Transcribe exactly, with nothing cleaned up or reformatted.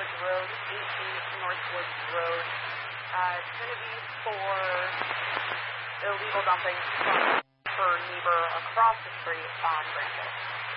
Woods Road, eighteen North Woods Road. Uh, it's going to be for illegal dumping from for neighbor across the street on Branches.